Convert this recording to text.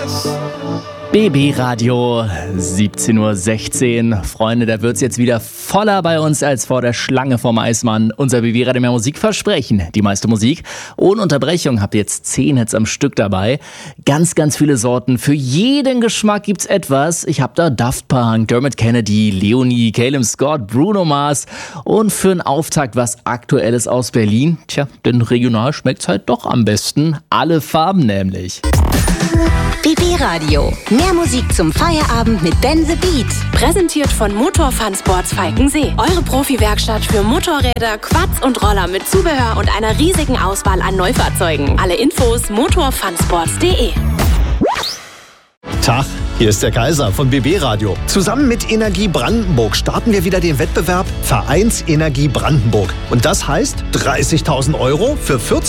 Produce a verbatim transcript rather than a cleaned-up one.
B B Radio, siebzehn Uhr sechzehn. Freunde, da wird's jetzt wieder voller bei uns als vor der Schlange vom Eismann. Unser B B Radio mehr Musikversprechen. Die meiste Musik ohne Unterbrechung. Habt ihr jetzt zehn Hits am Stück dabei. Ganz, ganz viele Sorten. Für jeden Geschmack gibt's etwas. Ich hab da Daft Punk, Dermot Kennedy, Leonie, Caleb Scott, Bruno Mars. Und für einen Auftakt was Aktuelles aus Berlin. Tja, denn regional schmeckt's halt doch am besten. Alle Farben nämlich. B B Radio. Mehr Musik zum Feierabend mit Ben the Beat. Präsentiert von Motor Fun Sports Falkensee. Eure Profi-Werkstatt für Motorräder, Quads und Roller mit Zubehör und einer riesigen Auswahl an Neufahrzeugen. Alle Infos motorfunsports punkt de. Tag, hier ist der Kaiser von B B Radio. Zusammen mit Energie Brandenburg starten wir wieder den Wettbewerb Vereinsenergie Brandenburg. Und das heißt dreißigtausend Euro für vierzehn